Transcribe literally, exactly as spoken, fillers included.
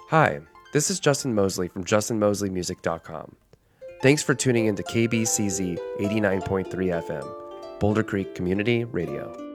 Hi, this is Justin Mosley from justin mosley music dot com. Thanks for tuning into K B C Z eighty-nine point three F M, Boulder Creek Community Radio.